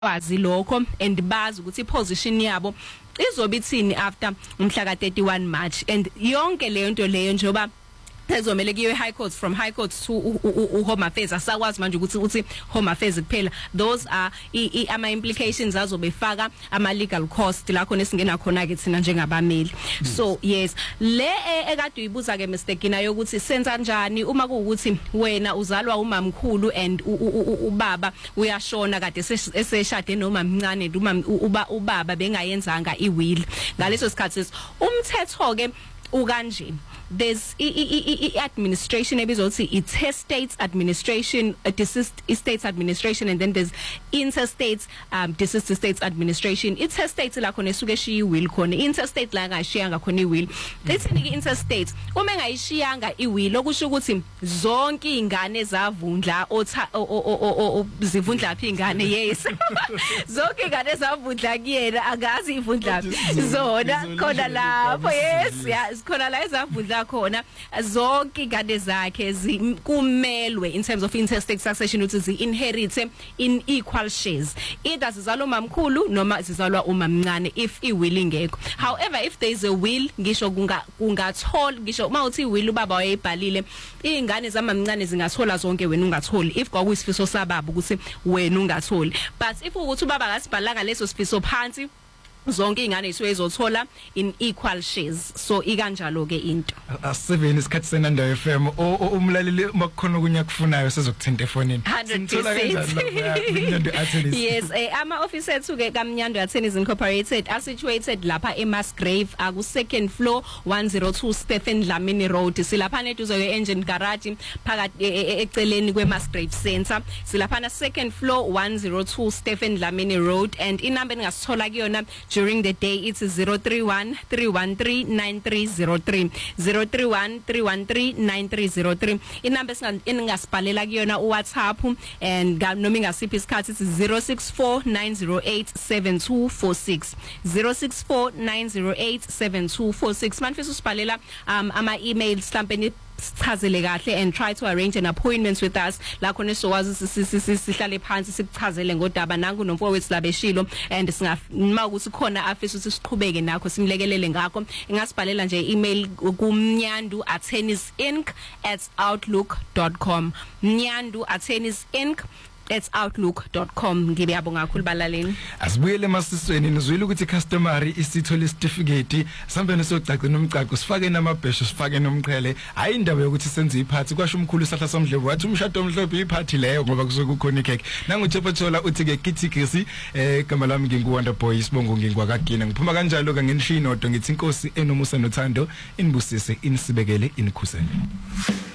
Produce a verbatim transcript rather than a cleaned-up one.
bazi lokho and bazi ukuthi iposition yabo izobe ithini after umhla ka thirty-one March, and yonke leyo nto leyo njoba ezomele kuyiwe high court, from high court to Home Affairs asakwazi manje ukuthi uthi Home Affairs kuphela. Those are ama implications azobefaka ama legal cost la khona esingena khona ke thina njengabameli. So yes, le ekade uyibuza ke Mister Gina yokuthi senza kanjani uma kuukuthi wena uzalwa umamkhulu and ubaba uyashona kade eseshade noma mncane uma ubaba bengayenzanga iwill. Ngaleso sikhathi umthetho ke ukanje, there's I, I, I, administration ebizothi interstate administration, uh, deceased estates administration, and then there's interstate um deceased estates administration. Interstate la khona esuke shiya will khona, interstate la ngashiyanga khona iwill. Lethini interstate uma ngayishiyanga iwill okusho ukuthi zonke ingane zavundla otha zivundla phi ingane, yes zonke ingane zavundla kuyena akazi ivundla zona khona lapho, yes yes khona la ezavundla khona zonke ingane zakhe kumelwe in terms of interstate succession ukuthi zi inherit in equal shares, either zizalwa umamkhulu noma zizalwa umamncane if I will ingekho. However, if there is a will ngisho kunga kungathola ngisho uma uthi will ubaba wayebhalile ingane zamamncane zingathola zonke wena ungatholi if kwakuyisifiso sababa ukuthi wena ungatholi, but if ukuthi ubaba akasibhalanga leso sifiso phansi zonke ingane isuke izothola in equal shares. So ikanjalo ke into asiveni isikhathi senanda F M umlaleli makukhona okunya kufunayo sezokuthinta efonini one hundred percent. Yes, eh, ama office ethu ke kaMnyando Attorneys Incorporated are situated lapha eMasgrave aku second floor one oh two Stephen Dlamini Road. Silapha neduzo ke engine garage phakathi eceleni kweMasgrave Center. Silapha na second floor one oh two Stephen Dlamini Road, and inamba engasithola kuyona during the day it's zero three one three one three nine three zero three zero three one three one three nine three zero three. Inamba engasibhalela kuyona uWhatsApp and noma ingasiphi isikhathi it's zero six four nine zero eight seven two four six zero six four nine zero eight seven two four six. Manifest usibhalela um ama emails mhlambe sichazele kahle and try to arrange an appointment with us la khona sokwazi sihlale phansi sikuchazele ngodaba nangu nomfowethu labeshilo, and singafuna ukuthi khona afisa ukuthi siqhubeke nakho simlekelele ngakho. Ingasibhalela nje email kumnyandu attorneys inc at outlook dot com mnyandu attorneys inc at outlook dot com. Ngiyabonga kakhulu balaleni. Asibuyele masisweni nizwile ukuthi customary isithole certificate sambene socaca nomcaco sifake namabhesho sifake nomqhele, hayi indaba yokuthi senze iphathi kwasho umkhulu sahla somdlevu wathi umshado omhlophe iphathi leyo ngoba kusuke kukhona ikheke. Nangu Thephathola uthi ke kithi eh igama lami nginguWonder Boy Sibongo ngingwakagina ngiphuma kanjalo ka ngenishinodo ngithi inkosi enomusa nothando inibusise inisibekele inikhusele.